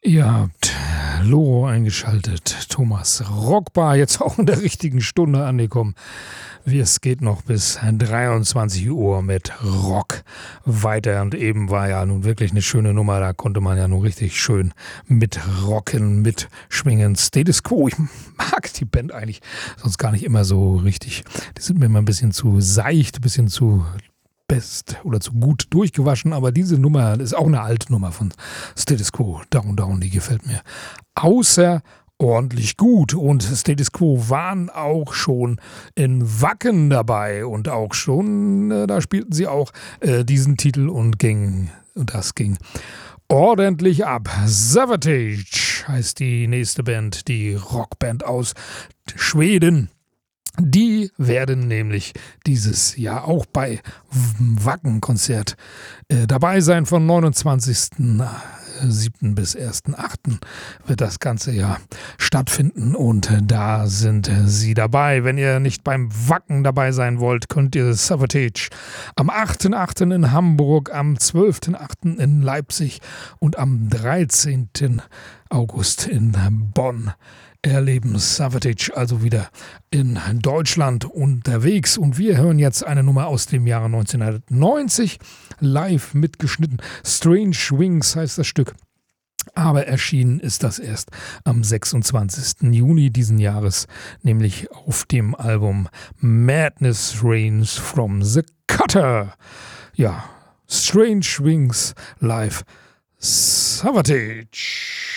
Ihr habt Loro eingeschaltet, Thomas Rockbar, jetzt auch in der richtigen Stunde angekommen. Es geht noch bis 23 Uhr mit Rock weiter und eben war ja nun wirklich eine schöne Nummer, da konnte man ja nun richtig schön mit rocken, mit schwingen. Status Quo, ich mag die Band eigentlich sonst gar nicht immer so richtig. Die sind mir immer ein bisschen zu seicht, ein bisschen zu best oder zu gut durchgewaschen, aber diese Nummer ist auch eine alte Nummer von Status Quo, Down Down, die gefällt mir außerordentlich gut und Status Quo waren auch schon in Wacken dabei und auch schon, da spielten sie auch diesen Titel und das ging ordentlich ab. Savatage heißt die nächste Band, die Rockband aus Schweden. Die werden nämlich dieses Jahr auch bei Wacken-Konzert dabei sein. Von 29.07. bis 1.08. wird das ganze Jahr stattfinden und da sind sie dabei. Wenn ihr nicht beim Wacken dabei sein wollt, könnt ihr Savatage am 8.08. in Hamburg, am 12.08. in Leipzig und am 13. August in Bonn erleben. Savatage also wieder in Deutschland unterwegs und wir hören jetzt eine Nummer aus dem Jahre 1990, live mitgeschnitten. Strange Wings heißt das Stück, aber erschienen ist das erst am 26. Juni diesen Jahres, nämlich auf dem Album Madness Reigns from the Cutter. Ja, Strange Wings live, Savatage.